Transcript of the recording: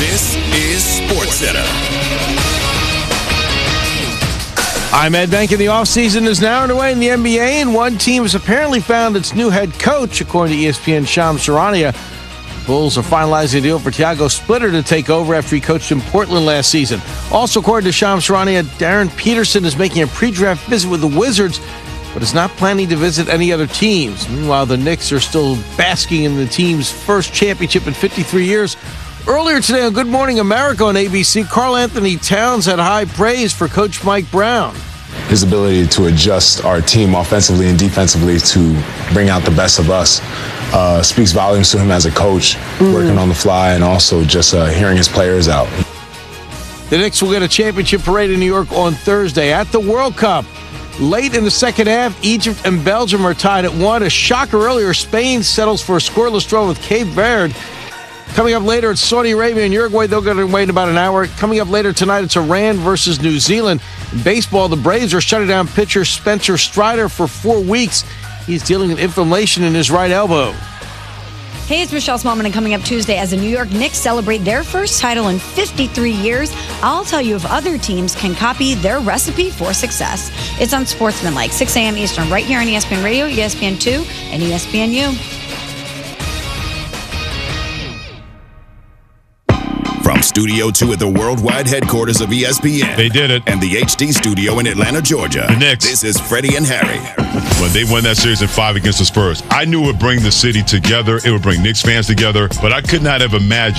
This is SportsCenter. I'm Ed Bank, and the offseason is now underway in the NBA, and one team has apparently found its new head coach, according to ESPN's Shams Charania. The Bulls are finalizing a deal for Thiago Splitter to take over after he coached in Portland last season. Also, according to Shams Charania, Darren Peterson is making a pre-draft visit with the Wizards, but is not planning to visit any other teams. Meanwhile, the Knicks are still basking in the team's first championship in 53 years. Earlier today on Good Morning America on ABC, Karl Anthony Towns had high praise for Coach Mike Brown. His ability to adjust our team offensively and defensively to bring out the best of us speaks volumes to him as a coach, working on the fly and also just hearing his players out. The Knicks will get a championship parade in New York on Thursday. At the World Cup, late in the second half, Egypt and Belgium are tied at 1. A shocker earlier, Spain settles for a scoreless draw with Cape Verde. Coming up later, it's Saudi Arabia and Uruguay. They'll go to wait about an hour. Coming up later tonight, it's Iran versus New Zealand. In baseball, the Braves are shutting down pitcher Spencer Strider for 4 weeks. He's dealing with inflammation in his right elbow. Hey, it's Michelle Smallman, and coming up Tuesday, as the New York Knicks celebrate their first title in 53 years, I'll tell you if other teams can copy their recipe for success. It's on Sportsmanlike, 6 a.m. Eastern, right here on ESPN Radio, ESPN2, and ESPNU. From Studio 2 at the worldwide headquarters of ESPN. They did it. And the HD studio in Atlanta, Georgia. The Knicks. This is Freddie and Harry. When they won that series in 5 against the Spurs, I knew it would bring the city together. It would bring Knicks fans together. But I could not have imagined